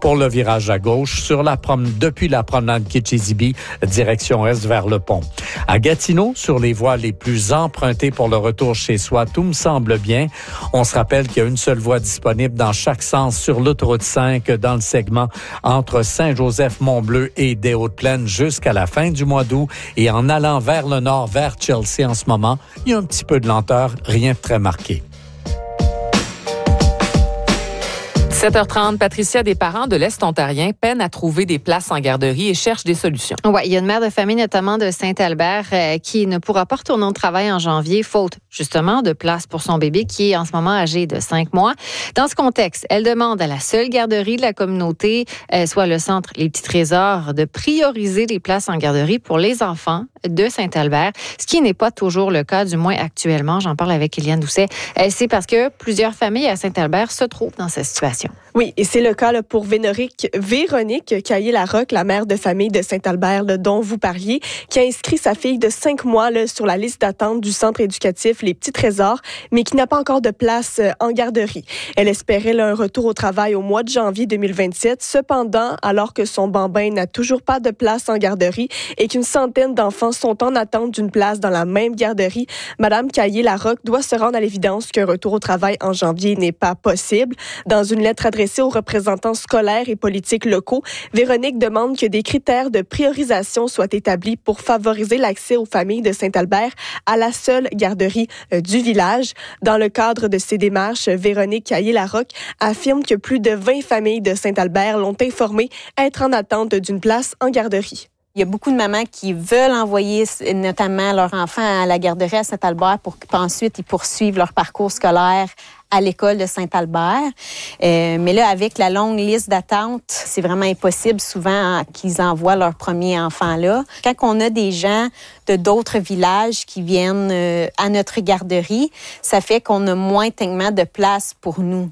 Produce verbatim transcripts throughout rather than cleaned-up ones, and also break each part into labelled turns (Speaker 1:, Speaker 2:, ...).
Speaker 1: pour le virage à gauche sur la prom- depuis la promenade Kitchizibi, direction est vers le pont. À Gatineau, sur les voies les plus empruntées pour le retour chez soi, tout me semble bien. On se rappelle qu'il y a une seule voie disponible dans chaque sens sur l'autoroute cinq dans le segment entre Saint-Joseph-Mont-Bleu et des Hautes-Plaines jusqu'à la fin du mois d'août. Et en allant vers le nord, vers Chelsea en ce moment, il y a un petit peu de lenteur, rien de très marqué.
Speaker 2: sept heures trente, Patricia, des parents de l'Est ontarien peinent à trouver des places en garderie et cherchent des solutions.
Speaker 3: Oui, il y a une mère de famille, notamment de Saint-Albert, euh, qui ne pourra pas retourner au travail en janvier, faute justement de place pour son bébé qui est en ce moment âgé de cinq mois. Dans ce contexte, elle demande à la seule garderie de la communauté, euh, soit le centre Les Petits Trésors, de prioriser les places en garderie pour les enfants de Saint-Albert, ce qui n'est pas toujours le cas, du moins actuellement. J'en parle avec Éliane Doucet. Euh, c'est parce que plusieurs familles à Saint-Albert se trouvent dans cette situation.
Speaker 4: Oui, et c'est le cas là, pour Véronique, Véronique Caillé-Larocque, la mère de famille de Saint-Albert là, dont vous parliez, qui a inscrit sa fille de cinq mois là, sur la liste d'attente du centre éducatif Les Petits Trésors, mais qui n'a pas encore de place euh, en garderie. Elle espérait là, un retour au travail au mois de janvier deux mille vingt-sept. Cependant, alors que son bambin n'a toujours pas de place en garderie et qu'une centaine d'enfants sont en attente d'une place dans la même garderie, Madame Caillé-Larocque doit se rendre à l'évidence qu'un retour au travail en janvier n'est pas possible. Dans une lettre adressée aux représentants scolaires et politiques locaux, Véronique demande que des critères de priorisation soient établis pour favoriser l'accès aux familles de Saint-Albert à la seule garderie euh, du village. Dans le cadre de ces démarches, Véronique Caillé-Larocque affirme que plus de vingt familles de Saint-Albert l'ont informée être en attente d'une place en garderie.
Speaker 5: Il y a beaucoup de mamans qui veulent envoyer notamment leurs enfants à la garderie à Saint-Albert pour qu'ensuite ils poursuivent leur parcours scolaire à l'école de Saint-Albert. Euh, mais là, avec la longue liste d'attente, c'est vraiment impossible souvent qu'ils envoient leur premier enfant là. Quand on a des gens de d'autres villages qui viennent euh, à notre garderie, ça fait qu'on a moins techniquement de place pour nous.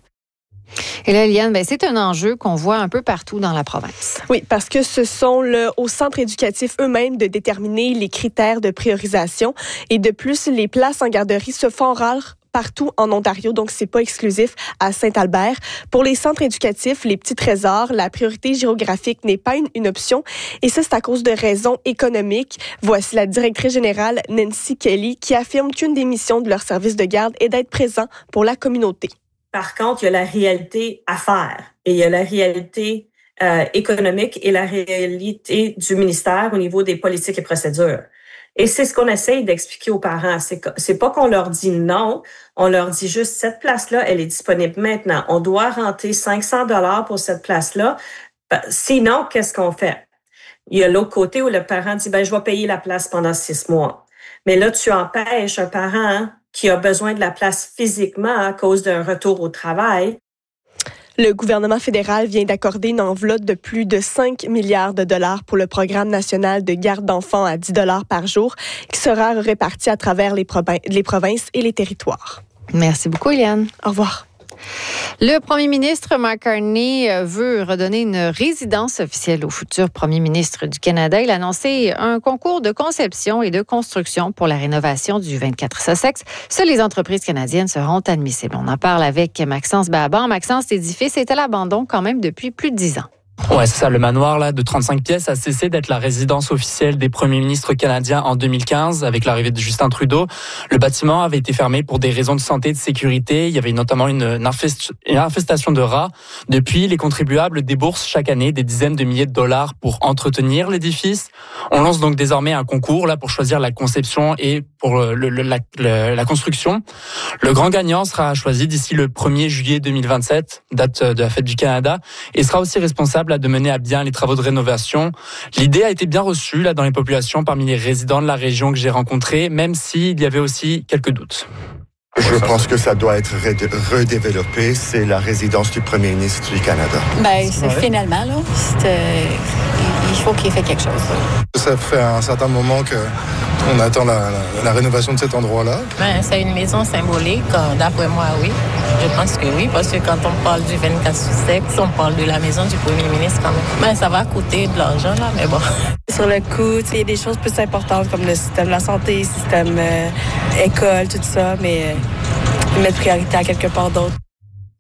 Speaker 3: Et là, Eliane, ben, c'est un enjeu qu'on voit un peu partout dans la province.
Speaker 4: Oui, parce que ce sont le, au centre éducatif eux-mêmes de déterminer les critères de priorisation. Et de plus, les places en garderie se font rares partout en Ontario, donc c'est pas exclusif à Saint-Albert. Pour les centres éducatifs, les Petits Trésors, la priorité géographique n'est pas une, une option, et ça, c'est à cause de raisons économiques. Voici la directrice générale, Nancy Kelly, qui affirme qu'une des missions de leur service de garde est d'être présent pour la communauté.
Speaker 6: Par contre, il y a la réalité à faire et il y a la réalité euh, économique et la réalité du ministère au niveau des politiques et procédures. Et c'est ce qu'on essaye d'expliquer aux parents. C'est, c'est pas qu'on leur dit non, on leur dit juste cette place-là, elle est disponible maintenant. On doit rentrer cinq cents dollars pour cette place-là. Sinon, qu'est-ce qu'on fait? Il y a l'autre côté où le parent dit, ben, je vais payer la place pendant six mois. Mais là, tu empêches un parent hein, qui a besoin de la place physiquement à cause d'un retour au travail.
Speaker 4: Le gouvernement fédéral vient d'accorder une enveloppe de plus de cinq milliards de dollars pour le programme national de garde d'enfants à dix dollars par jour qui sera réparti à travers les, provinces, les provinces et les territoires.
Speaker 3: Merci beaucoup, Eliane.
Speaker 4: Au revoir.
Speaker 3: Le premier ministre Mark Carney veut redonner une résidence officielle au futur premier ministre du Canada. Il a annoncé un concours de conception et de construction pour la rénovation du vingt-quatre Sussex. Seules les entreprises canadiennes seront admissibles. On en parle avec Maxence Baban. Maxence, l'édifice est à l'abandon quand même depuis plus de dix ans.
Speaker 7: Ouais, c'est ça. Le manoir là de trente-cinq pièces a cessé d'être la résidence officielle des premiers ministres canadiens en deux mille quinze avec l'arrivée de Justin Trudeau. Le bâtiment avait été fermé pour des raisons de santé et de sécurité. Il y avait notamment une, une, infest, une infestation de rats. Depuis, les contribuables déboursent chaque année des dizaines de milliers de dollars pour entretenir l'édifice. On lance donc désormais un concours là pour choisir la conception et pour le, le, la, le, la construction. Le grand gagnant sera choisi d'ici le premier juillet deux mille vingt-sept, date de la fête du Canada, et sera aussi responsable de mener à bien les travaux de rénovation. L'idée a été bien reçue là dans les populations parmi les résidents de la région que j'ai rencontrés, même s'il y avait aussi quelques doutes.
Speaker 8: Je pense que ça doit être redéveloppé. C'est la résidence du premier ministre du Canada.
Speaker 9: Ben, c'est ouais. Finalement, là, c'est, euh, il faut qu'il ait fait quelque chose.
Speaker 10: Ça fait un certain moment qu'on attend la, la, la rénovation de cet endroit-là.
Speaker 9: Ben, c'est une maison symbolique, d'après moi, oui. Je pense que oui, parce que quand on parle du vingt-quatre Sussex, on parle de la maison du premier ministre quand même. Ben, ça va coûter de l'argent, là, mais bon.
Speaker 11: Sur le coût, il y a des choses plus importantes comme le système de la santé, le système euh, école, tout ça, mais euh, mettre priorité à quelque part d'autre.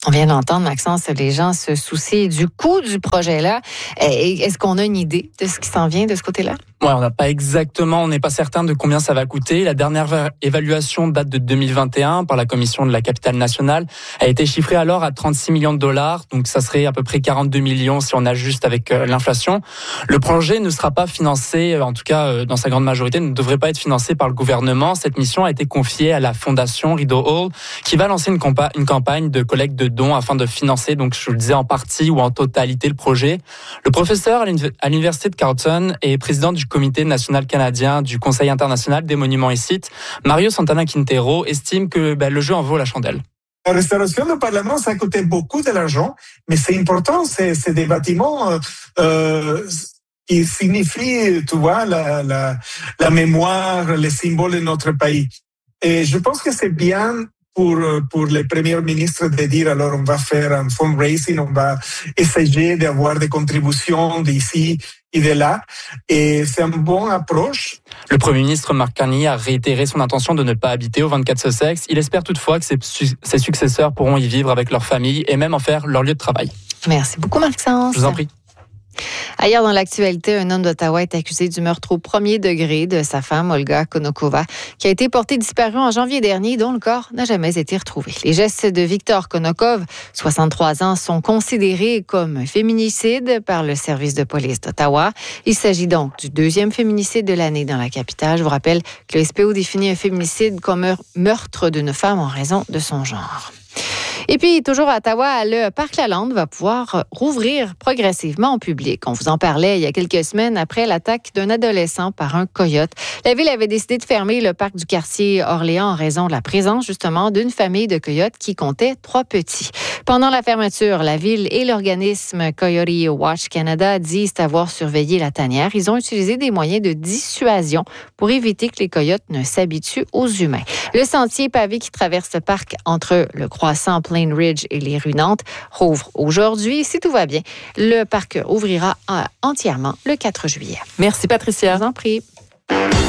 Speaker 3: On vient d'entendre, Maxence, les gens se soucient du coût du projet-là. Est-ce qu'on a une idée de ce qui s'en vient de ce côté-là?
Speaker 7: Ouais, on n'a pas exactement, on n'est pas certain de combien ça va coûter. La dernière évaluation date de deux mille vingt et un par la Commission de la capitale nationale. Elle a été chiffrée alors à trente-six millions de dollars, donc ça serait à peu près quarante-deux millions si on ajuste avec euh, l'inflation. Le projet ne sera pas financé, en tout cas euh, dans sa grande majorité, ne devrait pas être financé par le gouvernement. Cette mission a été confiée à la fondation Rideau Hall, qui va lancer une, compa- une campagne de collecte de dons afin de financer, donc je le disais, en partie ou en totalité le projet. Le professeur à l'université de Carleton et président du Comité national canadien du Conseil international des monuments et sites, Mario Santana Quintero, estime que ben, le jeu en vaut la chandelle.
Speaker 12: La restauration du Parlement, ça a coûté beaucoup de l'argent, mais c'est important, c'est, c'est des bâtiments euh, qui signifient, tu vois, la, la, la mémoire, les symboles de notre pays. Et je pense que c'est bien pour pour les premiers ministres de dire alors on va faire un fundraising, on va essayer d'avoir des contributions d'ici et de là, et c'est une bonne approche.
Speaker 7: Le Premier ministre Mark Carney a réitéré son intention de ne pas habiter au vingt-quatre Sussex. Il espère toutefois que ses, ses successeurs pourront y vivre avec leur famille et même en faire leur lieu de travail.
Speaker 3: Merci beaucoup, Maxence.
Speaker 7: Je vous en prie.
Speaker 3: Ailleurs dans l'actualité, un homme d'Ottawa est accusé du meurtre au premier degré de sa femme, Olga Konokova, qui a été portée disparue en janvier dernier, dont le corps n'a jamais été retrouvé. Les gestes de Victor Konokov, soixante-trois ans, sont considérés comme un féminicide par le service de police d'Ottawa. Il s'agit donc du deuxième féminicide de l'année dans la capitale. Je vous rappelle que le S P O définit un féminicide comme un meurtre d'une femme en raison de son genre. Et puis, toujours à Ottawa, le Parc Lalande va pouvoir rouvrir progressivement au public. On vous en parlait il y a quelques semaines après l'attaque d'un adolescent par un coyote. La ville avait décidé de fermer le parc du quartier Orléans en raison de la présence, justement, d'une famille de coyotes qui comptait trois petits. Pendant la fermeture, la ville et l'organisme Coyote Watch Canada disent avoir surveillé la tanière. Ils ont utilisé des moyens de dissuasion pour éviter que les coyotes ne s'habituent aux humains. Le sentier pavé qui traverse le parc entre le croissant Plain Ridge et les rues Nantes rouvre aujourd'hui. Si tout va bien, le parc ouvrira entièrement le quatre juillet.
Speaker 2: Merci, Patricia.
Speaker 3: Je vous en prie.